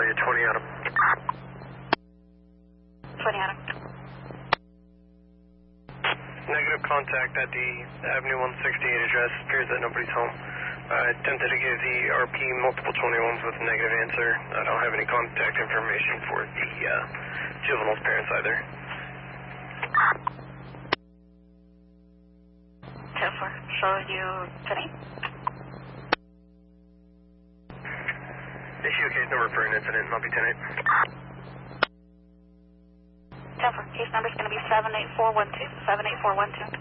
you 20 Adam. 20 Adam. Negative contact at the Avenue 168 address. Appears that nobody's home. I attempted to give the RP multiple 21s with a negative answer. I don't have any contact information for the juvenile's parents either. 10-4. Show you 10-8. Issue a case number for an incident, and I'll be 10-8. 10-4. Case number is going to be 78412. 78412.